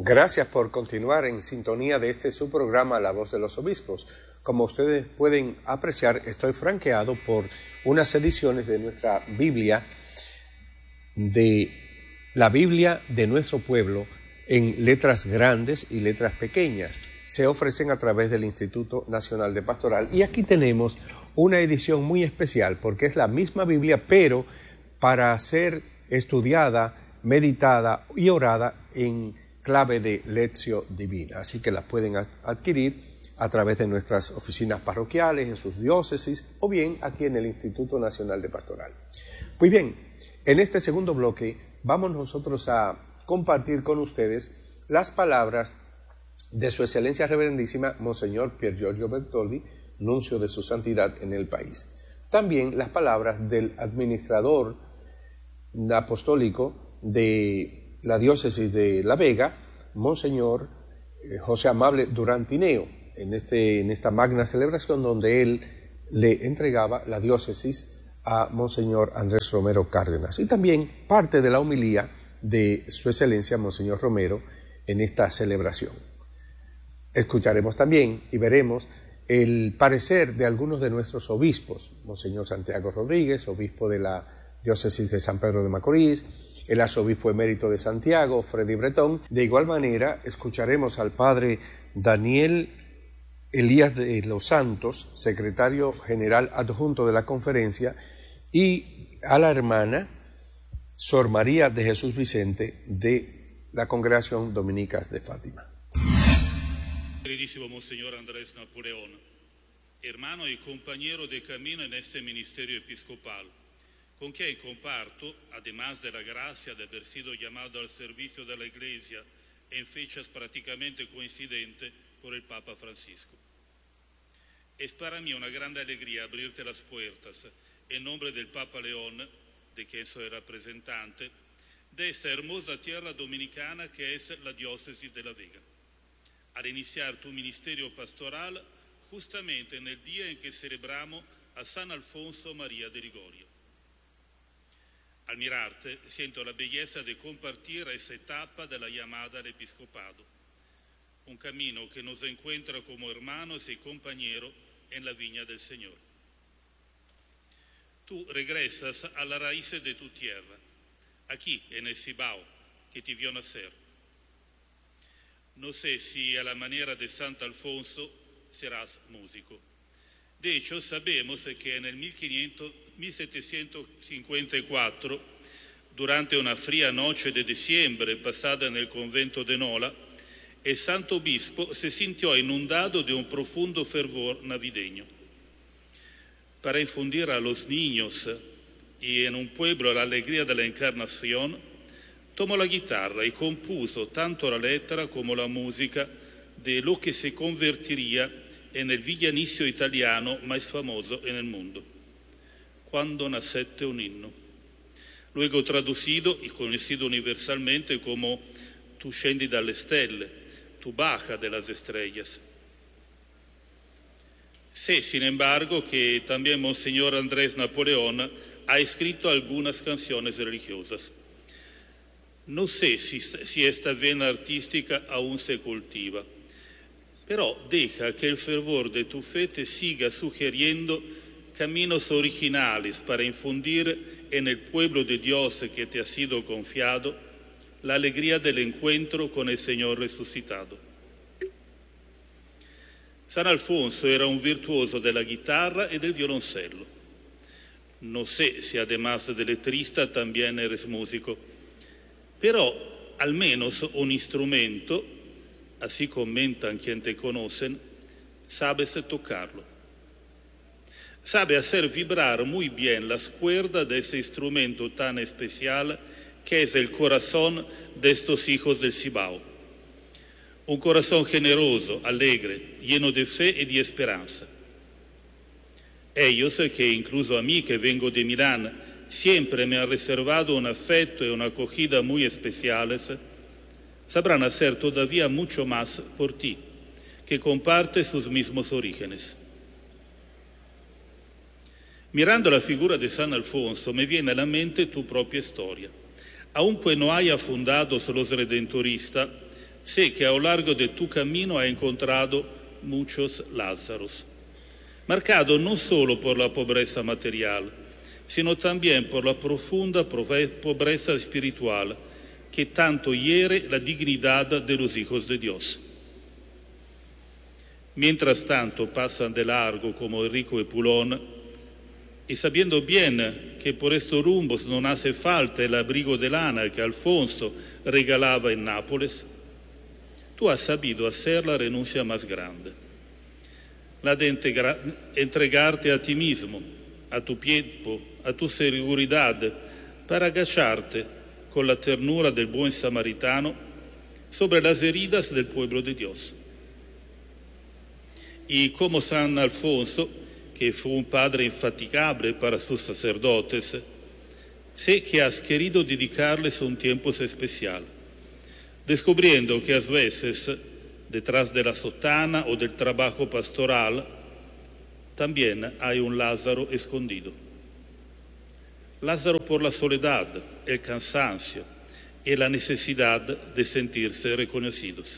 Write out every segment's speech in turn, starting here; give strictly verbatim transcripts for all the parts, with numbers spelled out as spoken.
Gracias por continuar en sintonía de este su programa La Voz de los Obispos. Como ustedes pueden apreciar, estoy franqueado por unas ediciones de nuestra Biblia, de la Biblia de nuestro pueblo, en letras grandes y letras pequeñas. Se ofrecen a través del Instituto Nacional de Pastoral. Y aquí tenemos una edición muy especial, porque es la misma Biblia, pero para ser estudiada, meditada y orada en clave de Lectio Divina. Así que las pueden adquirir a través de nuestras oficinas parroquiales, en sus diócesis, o bien aquí en el Instituto Nacional de Pastoral. Pues bien, en este segundo bloque vamos nosotros a compartir con ustedes las palabras de Su Excelencia Reverendísima Monseñor Pier Giorgio Bertoldi, nuncio de su santidad en el país. También las palabras del administrador apostólico de la diócesis de La Vega, Monseñor José Amable Durán Tineo, en, este, en esta magna celebración donde él le entregaba la diócesis a Monseñor Andrés Romero Cárdenas. Y también parte de la homilía de Su Excelencia Monseñor Romero en esta celebración. Escucharemos también y veremos el parecer de algunos de nuestros obispos, Monseñor Santiago Rodríguez, obispo de la diócesis de San Pedro de Macorís, el arzobispo emérito de Santiago, Freddy Bretón. De igual manera, escucharemos al padre Daniel Elías de los Santos, secretario general adjunto de la conferencia, y a la hermana Sor María de Jesús Vicente de la Congregación Dominicas de Fátima. Queridísimo Monseñor Andrés Napoleón, hermano y compañero de camino en este ministerio episcopal, con quien comparto, además de la gracia de haber sido llamado al servicio de la Iglesia en fechas prácticamente coincidentes por el Papa Francisco. Es para mí una grande alegría abrirte las puertas, en nombre del Papa León, de quien soy representante, de esta hermosa tierra dominicana que es la diócesis de La Vega, al iniciar tu ministerio pastoral justamente en el día en que celebramos a San Alfonso María de Ligorio. Al mirarte, siento la belleza de compartir esa etapa de la llamada al episcopado, un camino que nos encuentra como hermanos y compañeros en la viña del Señor. Tú regresas a la raíz de tu tierra, aquí en el Cibao, que te vio nacer. No sé si a la manera de Santo Alfonso serás músico. De hecho, sabemos que en el mil setecientos cincuenta y cuatro, durante una fría noche de diciembre pasada en el convento de Nola, el santo obispo se sintió inundado de un profundo fervor navideño. Para infundir a los niños y en un pueblo la alegría de la encarnación, tomó la guitarra y compuso tanto la letra como la música de lo que se convertiría en el villancico italiano más famoso en el mundo, Quando nacette un inno, luego traducido y conocido universalmente como Tu scendi dalle stelle, tu baja de las estrellas. Sé, sin embargo, que también Monseñor Andrés Napoleón ha escrito algunas canciones religiosas. No sé si, si esta vena artística aún se cultiva, pero deja que el fervor de tu fe te siga sugiriendo caminos originales para infundir en el pueblo de Dios que te ha sido confiado la alegría del encuentro con el Señor resucitado. San Alfonso era un virtuoso de la guitarra y del violoncello. No sé si además de letrista también eres músico, pero al menos un instrumento, así comentan quien te conocen, sabes tocarlo. Sabe hacer vibrar muy bien las cuerdas de ese instrumento tan especial que es el corazón de estos hijos del Cibao. Un corazón generoso, alegre, lleno de fe y de esperanza. Ellos, que incluso a mí que vengo de Milán, siempre me han reservado un afecto y una acogida muy especiales, sabrán hacer todavía mucho más por ti, que comparte sus mismos orígenes. Mirando la figura de San Alfonso me viene a la mente tu propia historia. Aunque no haya fundado los redentoristas, sé que a lo largo de tu camino has encontrado muchos Lázaros, marcado no solo por la pobreza material, sino también por la profunda pobreza espiritual que tanto hiere la dignidad de los hijos de Dios. Mientras tanto pasan de largo como Enrico y Pulón, y sabiendo bien que por estos rumbos no hace falta el abrigo de lana que Alfonso regalaba en Nápoles, tú has sabido hacer la renuncia más grande, la de entregarte a ti mismo, a tu tiempo, a tu seguridad, para agacharte con la ternura del buen samaritano sobre las heridas del pueblo de Dios. Y como San Alfonso, que fue un padre infatigable para sus sacerdotes, sé que has querido dedicarles un tiempo especial, descubriendo que a veces, detrás de la sotana o del trabajo pastoral, también hay un Lázaro escondido. Lázaro por la soledad, el cansancio y la necesidad de sentirse reconocidos.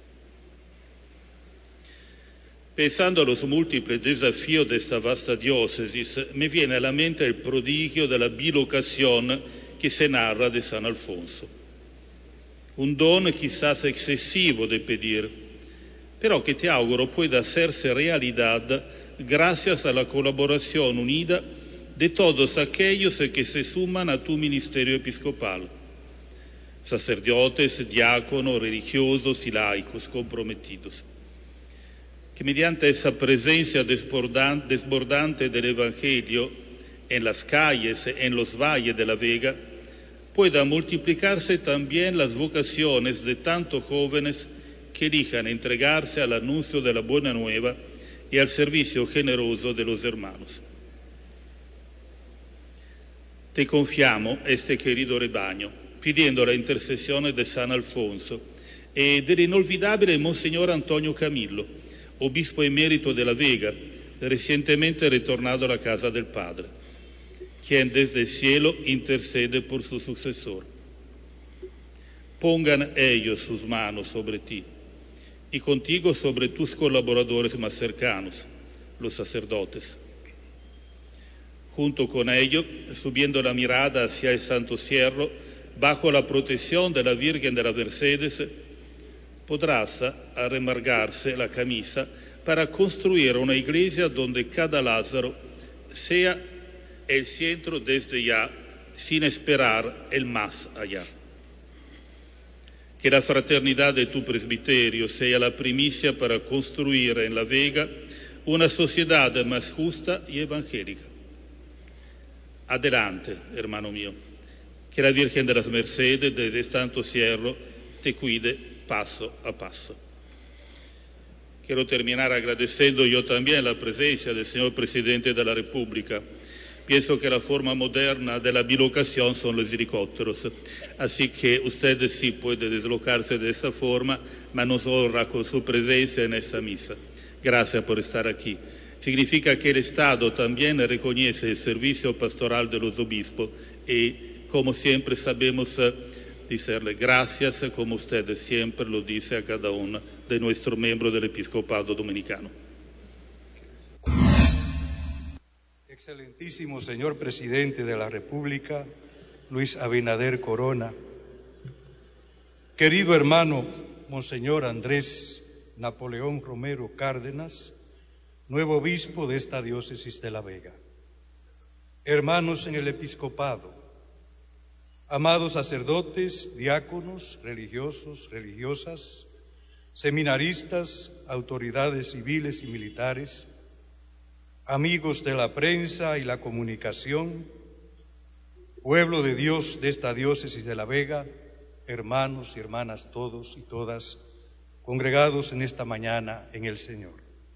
Pensando a los múltiples desafíos de esta vasta diócesis, me viene a la mente el prodigio de la bilocación que se narra de San Alfonso. Un don quizás excesivo de pedir, pero que te auguro pueda hacerse realidad gracias a la colaboración unida de todos aquellos que se suman a tu ministerio episcopal, sacerdotes, diáconos, religiosos y laicos comprometidos, que mediante esa presencia desbordante del Evangelio en las calles, en los valles de la Vega, pueda multiplicarse también las vocaciones de tantos jóvenes que elijan entregarse al anuncio de la buena nueva y al servicio generoso de los hermanos. Te confiamo este querido rebaño, pidiendo la intercesión de San Alfonso y del inolvidable Monseñor Antonio Camillo, obispo emérito de la Vega, recientemente retornado a la casa del Padre, quien desde el cielo intercede por su sucesor. Pongan ellos sus manos sobre ti y contigo sobre tus colaboradores más cercanos, los sacerdotes. Junto con ellos, subiendo la mirada hacia el Santo Cierro, bajo la protección de la Virgen de las Mercedes, podrás arremangarse la camisa para construir una iglesia donde cada Lázaro sea el centro desde ya, sin esperar el más allá. Que la fraternidad de tu presbiterio sea la primicia para construir en la Vega una sociedad más justa y evangélica. Adelante, hermano mío, que la Virgen de las Mercedes desde Santo Cierro te cuide paso a paso. Quiero terminar agradeciendo yo también la presencia del señor Presidente de la República. Pienso que la forma moderna de la bilocación son los helicópteros, así que usted sí puede deslocarse de esa forma, mas nos honra con su presencia en esta misa. Gracias por estar aquí. Significa que el Estado también reconoce el servicio pastoral de los obispos y, como siempre, sabemos decirle gracias, como usted siempre lo dice a cada uno de nuestros miembros del Episcopado Dominicano. Excelentísimo señor Presidente de la República, Luis Abinader Corona, querido hermano Monseñor Andrés Napoleón Romero Cárdenas, nuevo obispo de esta diócesis de La Vega, hermanos en el episcopado, amados sacerdotes, diáconos, religiosos, religiosas, seminaristas, autoridades civiles y militares, amigos de la prensa y la comunicación, pueblo de Dios de esta diócesis de La Vega, hermanos y hermanas todos y todas, congregados en esta mañana en el Señor.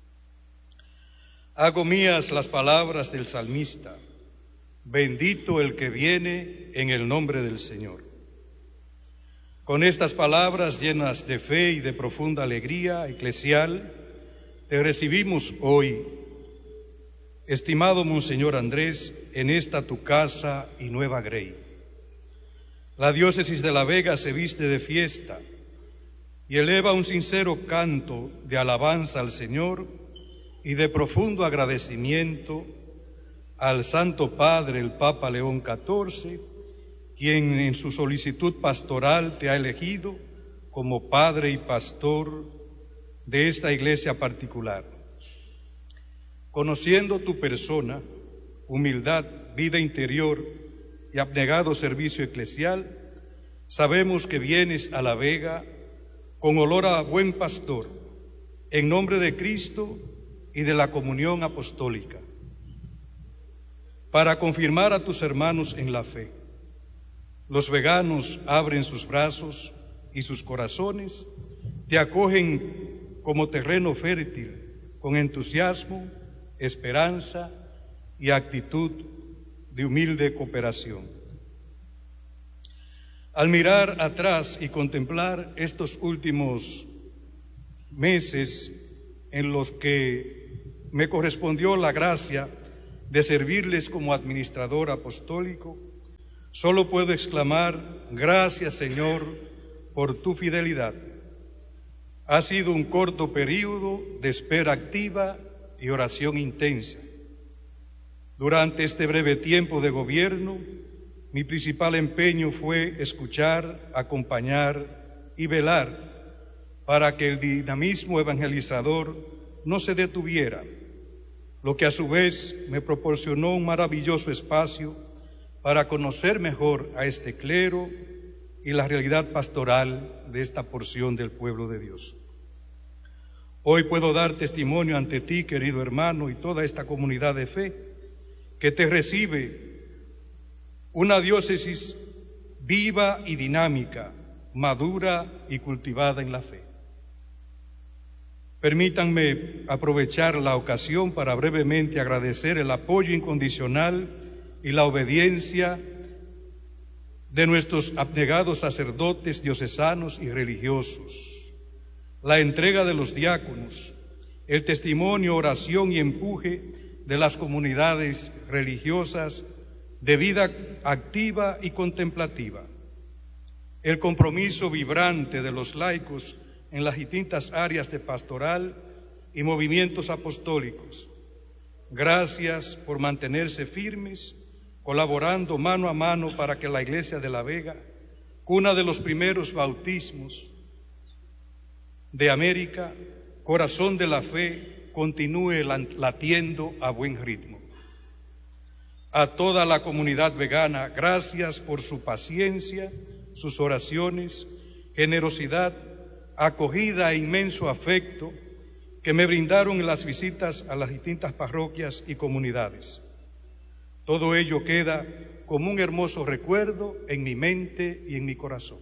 Hago mías las palabras del salmista: bendito el que viene en el nombre del Señor. Con estas palabras llenas de fe y de profunda alegría eclesial, te recibimos hoy, estimado Monseñor Andrés, en esta tu casa y Nueva Grey. La diócesis de La Vega se viste de fiesta y eleva un sincero canto de alabanza al Señor y de profundo agradecimiento al Santo Padre, el Papa León catorce, quien en su solicitud pastoral te ha elegido como Padre y Pastor de esta iglesia particular. Conociendo tu persona, humildad, vida interior y abnegado servicio eclesial, sabemos que vienes a La Vega con olor a buen pastor, en nombre de Cristo y de la comunión apostólica, para confirmar a tus hermanos en la fe. Los veganos abren sus brazos y sus corazones, te acogen como terreno fértil, con entusiasmo, esperanza y actitud de humilde cooperación. Al mirar atrás y contemplar estos últimos meses en los que me correspondió la gracia de servirles como administrador apostólico, solo puedo exclamar: gracias, Señor, por tu fidelidad. Ha sido un corto periodo de espera activa y oración intensa. Durante este breve tiempo de gobierno, mi principal empeño fue escuchar, acompañar y velar para que el dinamismo evangelizador no se detuviera, lo que a su vez me proporcionó un maravilloso espacio para conocer mejor a este clero y la realidad pastoral de esta porción del pueblo de Dios. Hoy puedo dar testimonio ante ti, querido hermano, y toda esta comunidad de fe, que te recibe una diócesis viva y dinámica, madura y cultivada en la fe. Permítanme aprovechar la ocasión para brevemente agradecer el apoyo incondicional y la obediencia de nuestros abnegados sacerdotes diocesanos y religiosos, la entrega de los diáconos, el testimonio, oración y empuje de las comunidades religiosas de vida activa y contemplativa, el compromiso vibrante de los laicos en las distintas áreas de pastoral y movimientos apostólicos. Gracias por mantenerse firmes, colaborando mano a mano para que la Iglesia de La Vega, cuna de los primeros bautismos de América, corazón de la fe, continúe latiendo a buen ritmo. A toda la comunidad vegana, gracias por su paciencia, sus oraciones, generosidad, acogida e inmenso afecto que me brindaron en las visitas a las distintas parroquias y comunidades. Todo ello queda como un hermoso recuerdo en mi mente y en mi corazón.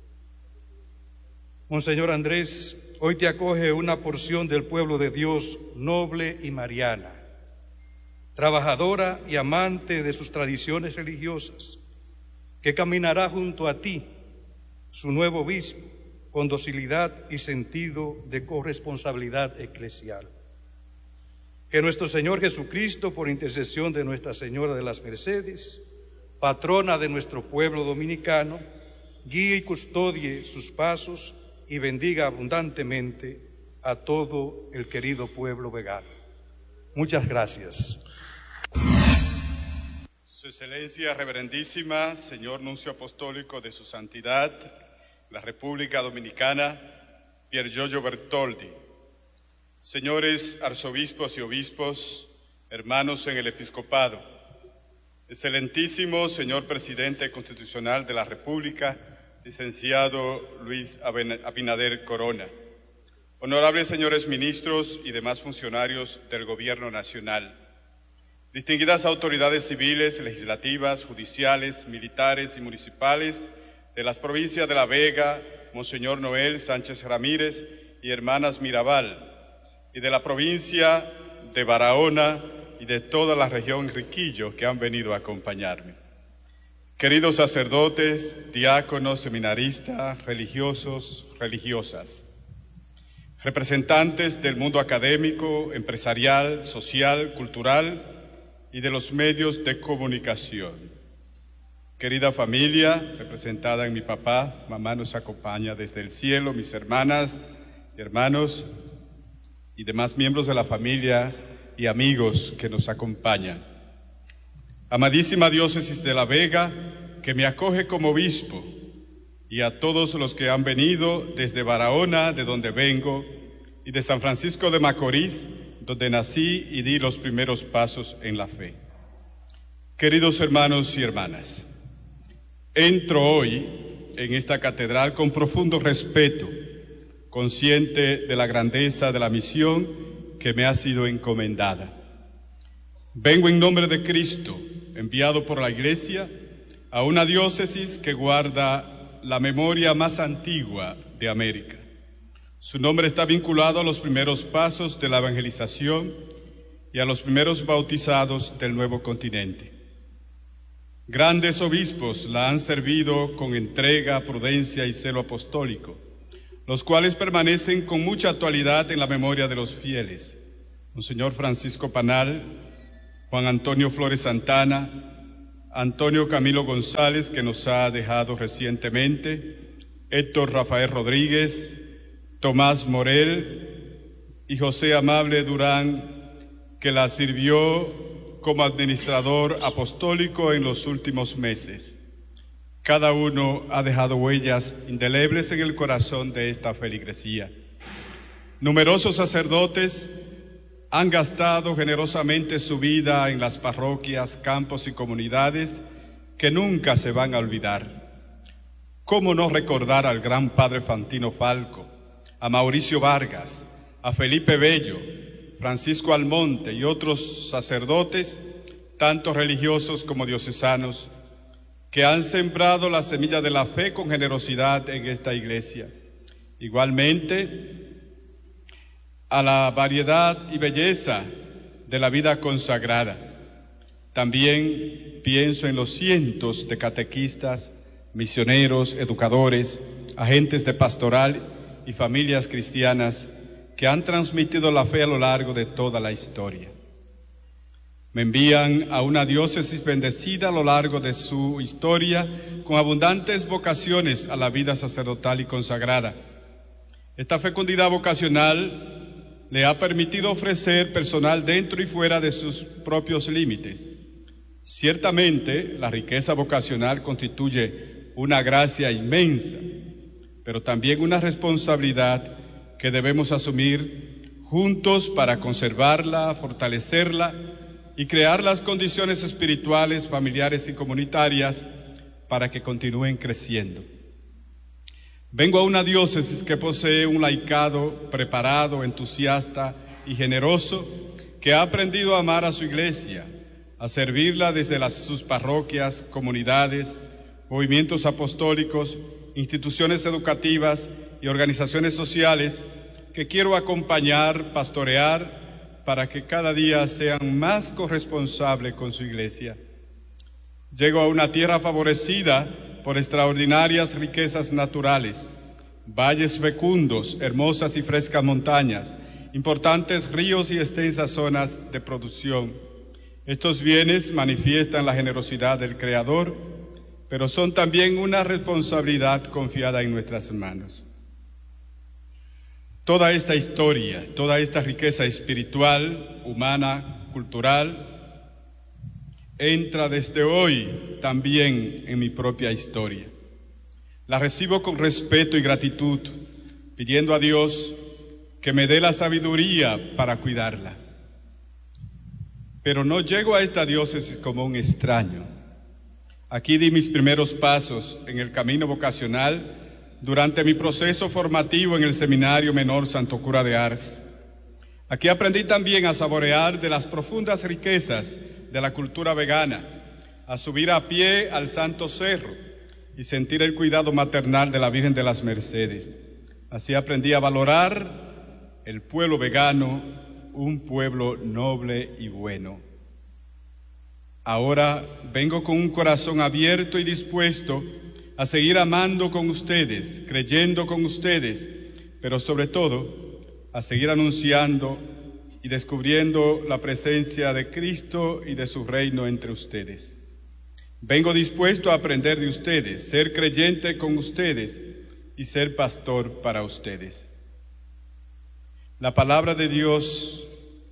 Monseñor Andrés, hoy te acoge una porción del pueblo de Dios noble y mariana, trabajadora y amante de sus tradiciones religiosas, que caminará junto a ti, su nuevo obispo, con docilidad y sentido de corresponsabilidad eclesial. Que nuestro Señor Jesucristo, por intercesión de Nuestra Señora de las Mercedes, patrona de nuestro pueblo dominicano, guíe y custodie sus pasos y bendiga abundantemente a todo el querido pueblo vegano. Muchas gracias. Su Excelencia Reverendísima, Señor Nuncio Apostólico de Su Santidad, la República Dominicana, Pier Giorgio Bertoldi, señores arzobispos y obispos, hermanos en el episcopado, excelentísimo señor Presidente Constitucional de la República, licenciado Luis Abinader Corona, honorables señores ministros y demás funcionarios del Gobierno Nacional, distinguidas autoridades civiles, legislativas, judiciales, militares y municipales de las provincias de La Vega, Monseñor Noel Sánchez Ramírez y hermanas Mirabal, y de la provincia de Barahona y de toda la región Riquillo que han venido a acompañarme. Queridos sacerdotes, diáconos, seminaristas, religiosos, religiosas, representantes del mundo académico, empresarial, social, cultural y de los medios de comunicación. Querida familia, representada en mi papá, mamá nos acompaña desde el cielo, mis hermanas y hermanos y demás miembros de la familia y amigos que nos acompañan. Amadísima Diócesis de La Vega, que me acoge como obispo, y a todos los que han venido desde Barahona, de donde vengo, y de San Francisco de Macorís, donde nací y di los primeros pasos en la fe. Queridos hermanos y hermanas, entro hoy en esta catedral con profundo respeto, consciente de la grandeza de la misión que me ha sido encomendada. Vengo en nombre de Cristo, enviado por la Iglesia, a una diócesis que guarda la memoria más antigua de América. Su nombre está vinculado a los primeros pasos de la evangelización y a los primeros bautizados del nuevo continente. Grandes obispos la han servido con entrega, prudencia y celo apostólico, los cuales permanecen con mucha actualidad en la memoria de los fieles. Monseñor Francisco Panal, Juan Antonio Flores Santana, Antonio Camilo González, que nos ha dejado recientemente, Héctor Rafael Rodríguez, Tomás Morel y José Amable Durán, que la sirvió como administrador apostólico en los últimos meses. Cada uno ha dejado huellas indelebles en el corazón de esta feligresía. Numerosos sacerdotes han gastado generosamente su vida en las parroquias, campos y comunidades que nunca se van a olvidar. ¿Cómo no recordar al gran padre Fantino Falco, a Mauricio Vargas, a Felipe Bello, Francisco Almonte y otros sacerdotes, tanto religiosos como diocesanos, que han sembrado la semilla de la fe con generosidad en esta iglesia? Igualmente, a la variedad y belleza de la vida consagrada. También pienso en los cientos de catequistas, misioneros, educadores, agentes de pastoral y familias cristianas que han transmitido la fe a lo largo de toda la historia. Me envían a una diócesis bendecida a lo largo de su historia, con abundantes vocaciones a la vida sacerdotal y consagrada. Esta fecundidad vocacional le ha permitido ofrecer personal dentro y fuera de sus propios límites. Ciertamente, la riqueza vocacional constituye una gracia inmensa, pero también una responsabilidad que debemos asumir juntos para conservarla, fortalecerla y crear las condiciones espirituales, familiares y comunitarias para que continúen creciendo. Vengo a una diócesis que posee un laicado preparado, entusiasta y generoso, que ha aprendido a amar a su iglesia, a servirla desde las, sus parroquias, comunidades, movimientos apostólicos, instituciones educativas y organizaciones sociales que quiero acompañar, pastorear, para que cada día sean más corresponsables con su iglesia. Llego a una tierra favorecida por extraordinarias riquezas naturales, valles fecundos, hermosas y frescas montañas, importantes ríos y extensas zonas de producción. Estos bienes manifiestan la generosidad del Creador, pero son también una responsabilidad confiada en nuestras manos. Toda esta historia, toda esta riqueza espiritual, humana, cultural, entra desde hoy también en mi propia historia. La recibo con respeto y gratitud, pidiendo a Dios que me dé la sabiduría para cuidarla. Pero no llego a esta diócesis como un extraño. Aquí di mis primeros pasos en el camino vocacional durante mi proceso formativo en el Seminario Menor Santo Cura de Ars. Aquí aprendí también a saborear de las profundas riquezas de la cultura vegana, a subir a pie al Santo Cerro y sentir el cuidado maternal de la Virgen de las Mercedes. Así aprendí a valorar el pueblo vegano, un pueblo noble y bueno. Ahora vengo con un corazón abierto y dispuesto a seguir amando con ustedes, creyendo con ustedes, pero sobre todo a seguir anunciando y descubriendo la presencia de Cristo y de su reino entre ustedes. Vengo dispuesto a aprender de ustedes, ser creyente con ustedes y ser pastor para ustedes. La palabra de Dios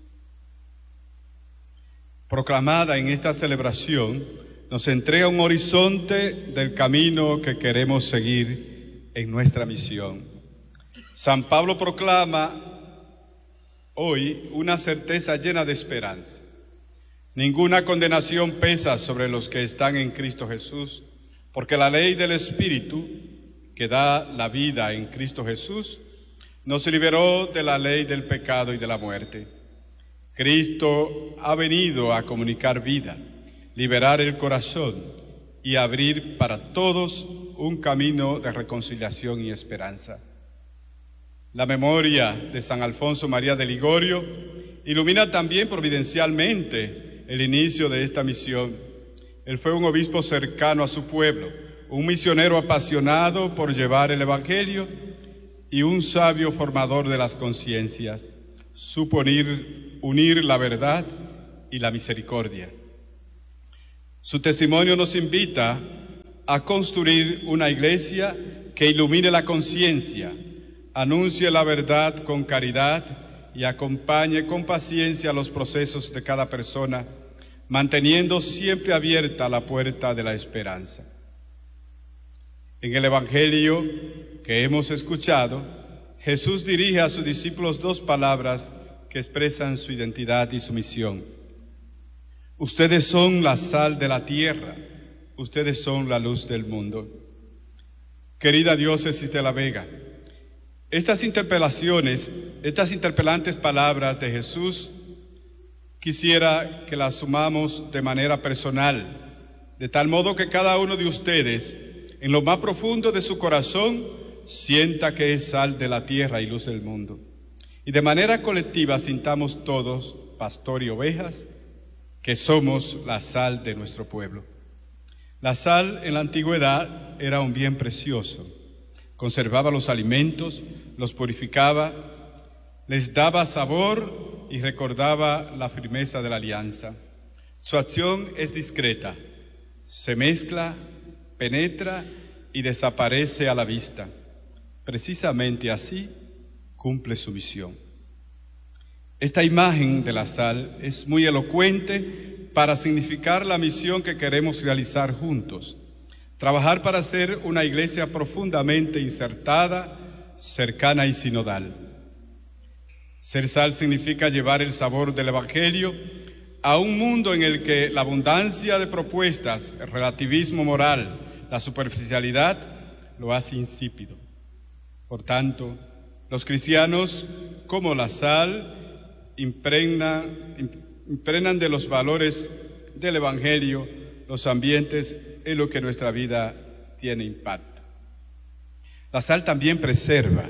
proclamada en esta celebración nos entrega un horizonte del camino que queremos seguir en nuestra misión. San Pablo proclama hoy una certeza llena de esperanza. Ninguna condenación pesa sobre los que están en Cristo Jesús, porque la ley del Espíritu que da la vida en Cristo Jesús nos liberó de la ley del pecado y de la muerte. Cristo ha venido a comunicar vida, liberar el corazón y abrir para todos un camino de reconciliación y esperanza. La memoria de San Alfonso María de Ligorio ilumina también providencialmente el inicio de esta misión. Él fue un obispo cercano a su pueblo, un misionero apasionado por llevar el Evangelio y un sabio formador de las conciencias. Supo unir, unir la verdad y la misericordia. Su testimonio nos invita a construir una iglesia que ilumine la conciencia, anuncie la verdad con caridad y acompañe con paciencia los procesos de cada persona, manteniendo siempre abierta la puerta de la esperanza. En el Evangelio que hemos escuchado, Jesús dirige a sus discípulos dos palabras que expresan su identidad y su misión. Ustedes son la sal de la tierra, ustedes son la luz del mundo. Querida diócesis de La Vega, estas interpelaciones, estas interpelantes palabras de Jesús, quisiera que las sumamos de manera personal, de tal modo que cada uno de ustedes, en lo más profundo de su corazón, sienta que es sal de la tierra y luz del mundo. Y de manera colectiva sintamos todos, pastor y ovejas, que somos la sal de nuestro pueblo. La sal en la antigüedad era un bien precioso. Conservaba los alimentos, los purificaba, les daba sabor y recordaba la firmeza de la alianza. Su acción es discreta, se mezcla, penetra y desaparece a la vista. Precisamente así cumple su misión. Esta imagen de la sal es muy elocuente para significar la misión que queremos realizar juntos. Trabajar para ser una iglesia profundamente insertada, cercana y sinodal. Ser sal significa llevar el sabor del Evangelio a un mundo en el que la abundancia de propuestas, el relativismo moral, la superficialidad, lo hace insípido. Por tanto, los cristianos, como la sal, impregnan, impregnan de los valores del Evangelio los ambientes en los que nuestra vida tiene impacto. La sal también preserva.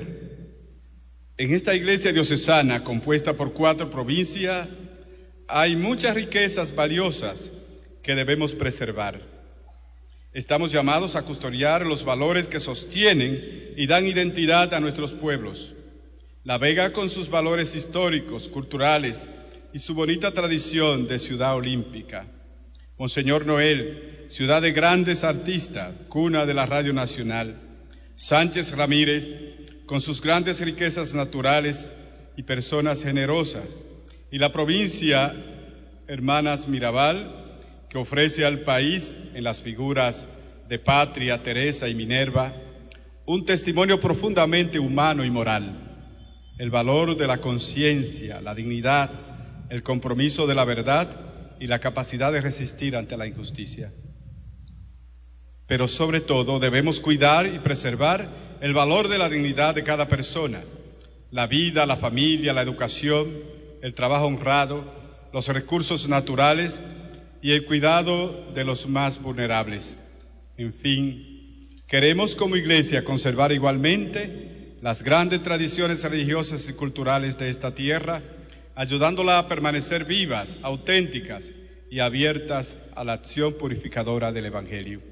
En esta iglesia diocesana, compuesta por cuatro provincias, hay muchas riquezas valiosas que debemos preservar. Estamos llamados a custodiar los valores que sostienen y dan identidad a nuestros pueblos. La Vega, con sus valores históricos, culturales y su bonita tradición de ciudad olímpica. Monseñor Noel, ciudad de grandes artistas, cuna de la Radio Nacional. Sánchez Ramírez, con sus grandes riquezas naturales y personas generosas. Y la provincia Hermanas Mirabal, que ofrece al país, en las figuras de Patria, Teresa y Minerva, un testimonio profundamente humano y moral. El valor de la conciencia, la dignidad, el compromiso de la verdad y la capacidad de resistir ante la injusticia. Pero sobre todo debemos cuidar y preservar el valor de la dignidad de cada persona, la vida, la familia, la educación, el trabajo honrado, los recursos naturales y el cuidado de los más vulnerables. En fin, queremos como Iglesia conservar igualmente las grandes tradiciones religiosas y culturales de esta tierra, ayudándola a permanecer vivas, auténticas y abiertas a la acción purificadora del Evangelio.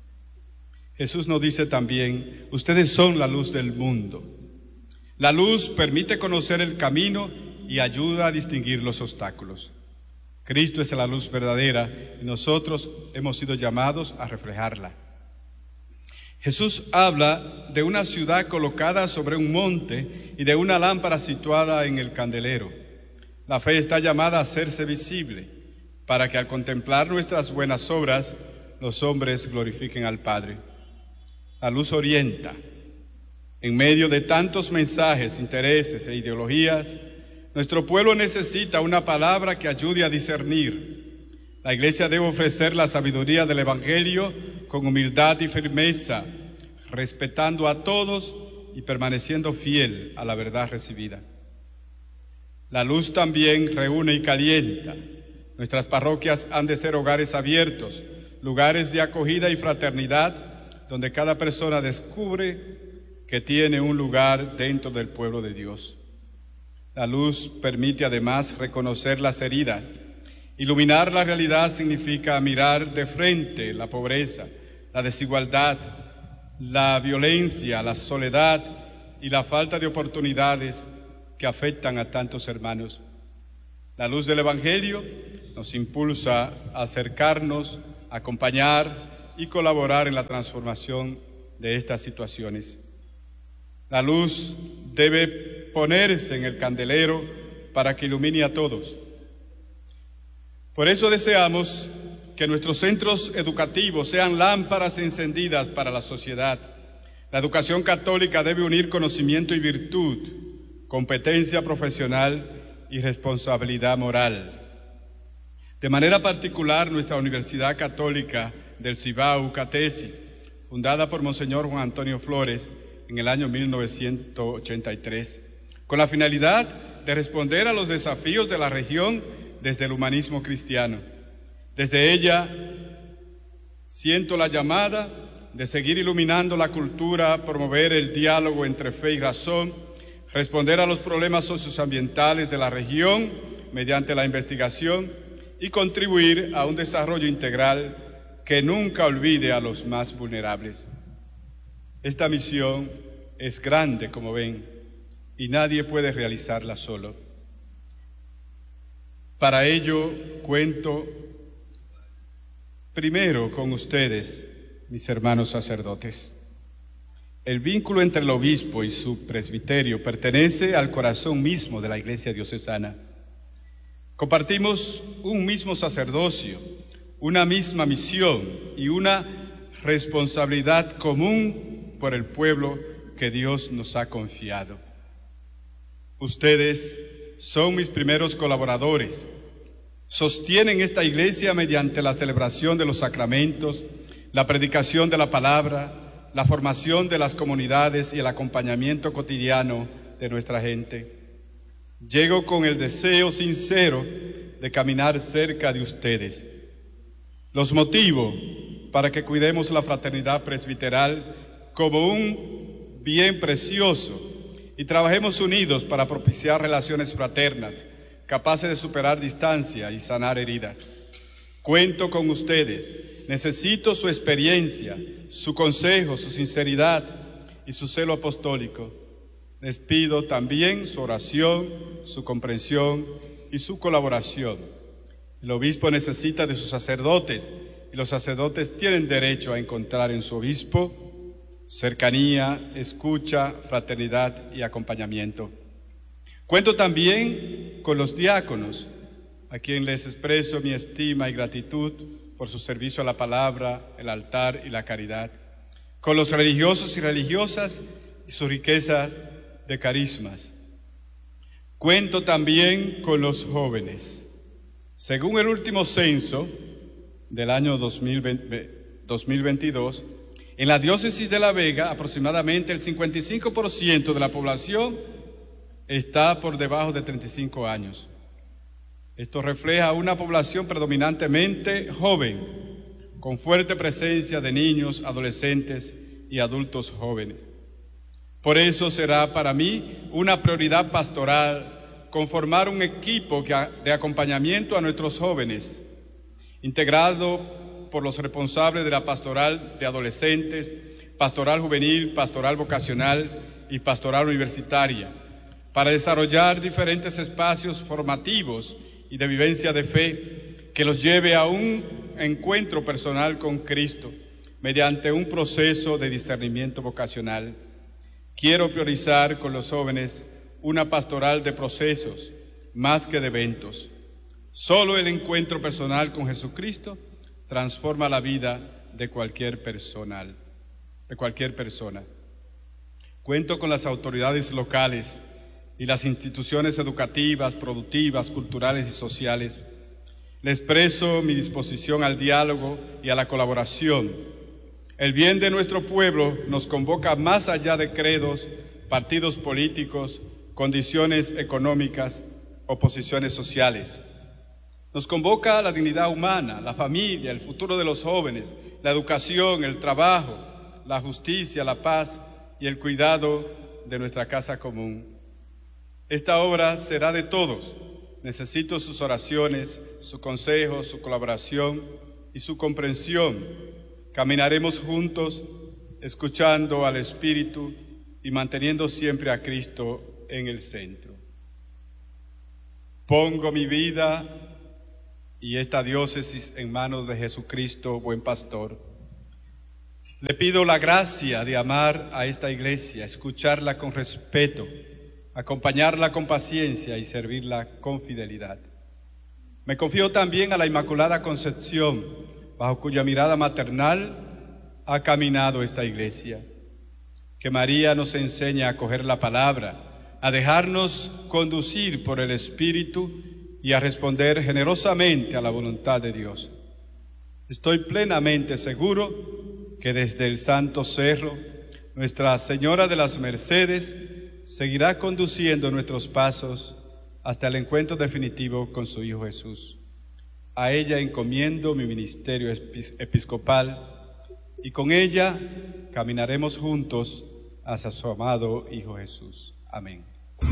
Jesús nos dice también, ustedes son la luz del mundo. La luz permite conocer el camino y ayuda a distinguir los obstáculos. Cristo es la luz verdadera y nosotros hemos sido llamados a reflejarla. Jesús habla de una ciudad colocada sobre un monte y de una lámpara situada en el candelero. La fe está llamada a hacerse visible para que al contemplar nuestras buenas obras los hombres glorifiquen al Padre. La luz orienta. En medio de tantos mensajes, intereses e ideologías, nuestro pueblo necesita una palabra que ayude a discernir. La Iglesia debe ofrecer la sabiduría del Evangelio con humildad y firmeza, respetando a todos y permaneciendo fiel a la verdad recibida. La luz también reúne y calienta. Nuestras parroquias han de ser hogares abiertos, lugares de acogida y fraternidad, donde cada persona descubre que tiene un lugar dentro del pueblo de Dios. La luz permite además reconocer las heridas. Iluminar la realidad significa mirar de frente la pobreza, la desigualdad, la violencia, la soledad y la falta de oportunidades que afectan a tantos hermanos. La luz del Evangelio nos impulsa a acercarnos, a acompañar y colaborar en la transformación de estas situaciones. La luz debe ponerse en el candelero para que ilumine a todos. Por eso deseamos que nuestros centros educativos sean lámparas encendidas para la sociedad. La educación católica debe unir conocimiento y virtud, competencia profesional y responsabilidad moral. De manera particular, nuestra Universidad Católica del Cibao, UCATESI, fundada por Monseñor Juan Antonio Flores en el año mil novecientos ochenta y tres, con la finalidad de responder a los desafíos de la región desde el humanismo cristiano. Desde ella siento la llamada de seguir iluminando la cultura, promover el diálogo entre fe y razón, responder a los problemas socioambientales de la región mediante la investigación y contribuir a un desarrollo integral que nunca olvide a los más vulnerables. Esta misión es grande, como ven, y nadie puede realizarla solo. Para ello cuento primero con ustedes, mis hermanos sacerdotes. El vínculo entre el obispo y su presbiterio pertenece al corazón mismo de la Iglesia diocesana. Compartimos un mismo sacerdocio, una misma misión y una responsabilidad común por el pueblo que Dios nos ha confiado. Ustedes son mis primeros colaboradores. Sostienen esta iglesia mediante la celebración de los sacramentos, la predicación de la palabra, la formación de las comunidades y el acompañamiento cotidiano de nuestra gente. Llego con el deseo sincero de caminar cerca de ustedes. Los motivo para que cuidemos la fraternidad presbiteral como un bien precioso y trabajemos unidos para propiciar relaciones fraternas, capaces de superar distancia y sanar heridas. Cuento con ustedes, necesito su experiencia, su consejo, su sinceridad y su celo apostólico. Les pido también su oración, su comprensión y su colaboración. El obispo necesita de sus sacerdotes y los sacerdotes tienen derecho a encontrar en su obispo cercanía, escucha, fraternidad y acompañamiento. Cuento también con los diáconos, a quien les expreso mi estima y gratitud por su servicio a la palabra, el altar y la caridad. Con los religiosos y religiosas y su riqueza de carismas. Cuento también con los jóvenes. Según el último censo del año dos mil veintidós, en la diócesis de La Vega, aproximadamente el cincuenta y cinco por ciento de la población está por debajo de treinta y cinco años. Esto refleja una población predominantemente joven, con fuerte presencia de niños, adolescentes y adultos jóvenes. Por eso será para mí una prioridad pastoral conformar un equipo de acompañamiento a nuestros jóvenes, integrado por los responsables de la pastoral de adolescentes, pastoral juvenil, pastoral vocacional y pastoral universitaria, para desarrollar diferentes espacios formativos y de vivencia de fe que los lleve a un encuentro personal con Cristo mediante un proceso de discernimiento vocacional. Quiero priorizar con los jóvenes una pastoral de procesos más que de eventos. Solo el encuentro personal con Jesucristo transforma la vida de cualquier personal, de cualquier persona. Cuento con las autoridades locales y las instituciones educativas, productivas, culturales y sociales. Les expreso mi disposición al diálogo y a la colaboración. El bien de nuestro pueblo nos convoca más allá de credos, partidos políticos, condiciones económicas o posiciones sociales. Nos convoca a la dignidad humana, la familia, el futuro de los jóvenes, la educación, el trabajo, la justicia, la paz y el cuidado de nuestra casa común. Esta obra será de todos. Necesito sus oraciones, su consejo, su colaboración y su comprensión. Caminaremos juntos, escuchando al Espíritu y manteniendo siempre a Cristo en el centro. Pongo mi vida y esta diócesis en manos de Jesucristo, buen pastor. Le pido la gracia de amar a esta iglesia, escucharla con respeto, acompañarla con paciencia y servirla con fidelidad. Me confío también a la Inmaculada Concepción, bajo cuya mirada maternal ha caminado esta iglesia. Que María nos enseñe a acoger la palabra, a dejarnos conducir por el Espíritu y a responder generosamente a la voluntad de Dios. Estoy plenamente seguro que desde el Santo Cerro, Nuestra Señora de las Mercedes seguirá conduciendo nuestros pasos hasta el encuentro definitivo con su Hijo Jesús. A ella encomiendo mi ministerio episcopal y con ella caminaremos juntos hacia su amado Hijo Jesús. Amén.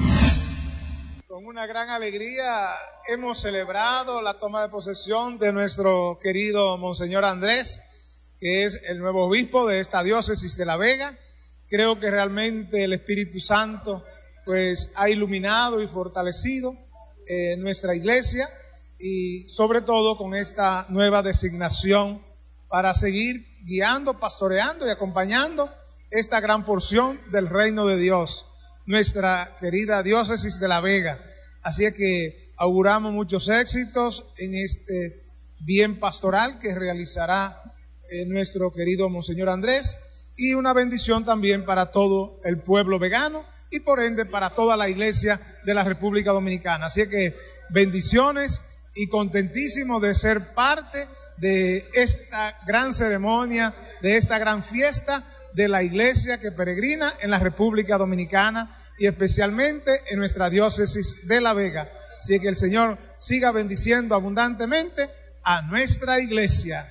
Con una gran alegría hemos celebrado la toma de posesión de nuestro querido Monseñor Andrés, que es el nuevo obispo de esta diócesis de La Vega. Creo que realmente el Espíritu Santo pues ha iluminado y fortalecido eh, nuestra iglesia y sobre todo con esta nueva designación para seguir guiando, pastoreando y acompañando esta gran porción del reino de Dios, nuestra querida diócesis de La Vega. Así es que auguramos muchos éxitos en este bien pastoral que realizará eh, nuestro querido Monseñor Andrés, y una bendición también para todo el pueblo vegano y por ende para toda la iglesia de la República Dominicana. Así es que bendiciones y contentísimo de ser parte de esta gran ceremonia, de esta gran fiesta de la iglesia que peregrina en la República Dominicana y especialmente en nuestra diócesis de La Vega. Así que el Señor siga bendiciendo abundantemente a nuestra iglesia.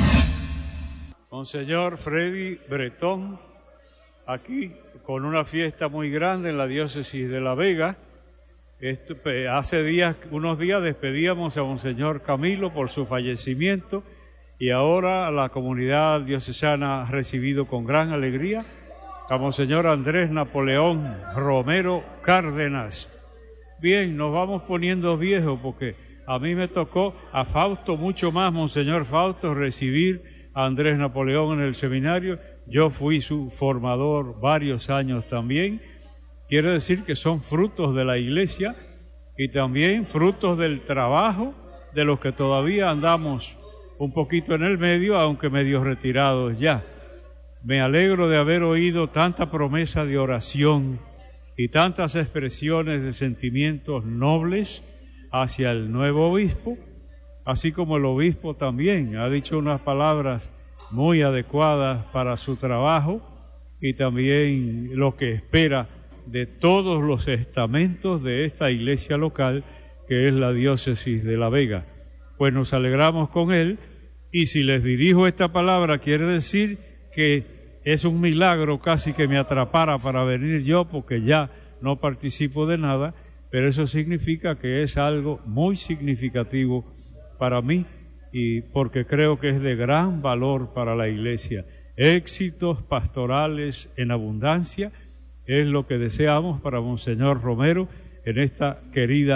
Monseñor Freddy Bretón, aquí con una fiesta muy grande en la diócesis de La Vega. Esto, hace días, unos días despedíamos a Monseñor Camilo por su fallecimiento y ahora la comunidad diocesana ha recibido con gran alegría a Monseñor Andrés Napoleón Romero Cárdenas. Bien, nos vamos poniendo viejos porque a mí me tocó a Fausto mucho más, Monseñor Fausto, recibir a Andrés Napoleón en el seminario. Yo fui su formador varios años también. Quiere decir que son frutos de la iglesia y también frutos del trabajo de los que todavía andamos un poquito en el medio, aunque medio retirados ya. Me alegro de haber oído tanta promesa de oración y tantas expresiones de sentimientos nobles hacia el nuevo obispo, así como el obispo también ha dicho unas palabras muy adecuadas para su trabajo y también lo que espera de todos los estamentos de esta iglesia local que es la diócesis de La Vega. Pues nos alegramos con él y si les dirijo esta palabra quiere decir que es un milagro casi que me atrapara para venir yo porque ya no participo de nada, pero eso significa que es algo muy significativo para mí y porque creo que es de gran valor para la iglesia. Éxitos pastorales en abundancia es lo que deseamos para Monseñor Romero en esta querida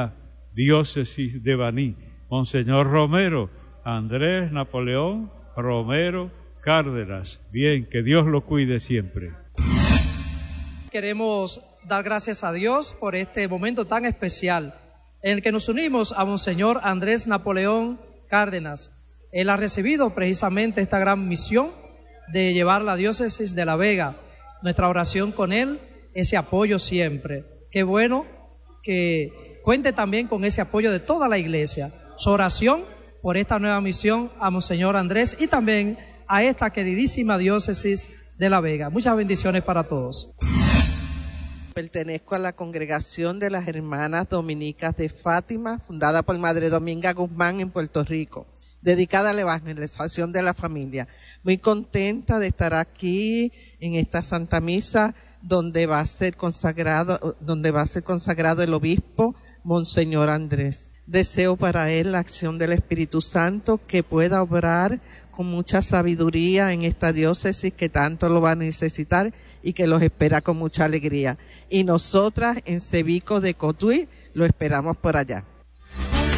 diócesis de Baní. Monseñor Romero, Andrés Napoleón Romero Cárdenas. Bien, que Dios lo cuide siempre. Queremos dar gracias a Dios por este momento tan especial en el que nos unimos a Monseñor Andrés Napoleón Cárdenas. Él ha recibido precisamente esta gran misión de llevar la diócesis de La Vega. Nuestra oración con él, ese apoyo siempre. Qué bueno que cuente también con ese apoyo de toda la iglesia. Su oración por esta nueva misión a Monseñor Andrés y también a esta queridísima diócesis de La Vega. Muchas bendiciones para todos. Pertenezco a la Congregación de las Hermanas Dominicas de Fátima, fundada por Madre Dominga Guzmán en Puerto Rico, dedicada a la evangelización de la familia. Muy contenta de estar aquí en esta Santa Misa, donde va a ser consagrado, donde va a ser consagrado el obispo Monseñor Andrés. Deseo para él la acción del Espíritu Santo, que pueda obrar con mucha sabiduría en esta diócesis que tanto lo va a necesitar y que los espera con mucha alegría. Y nosotras en Cebico de Cotuí lo esperamos por allá.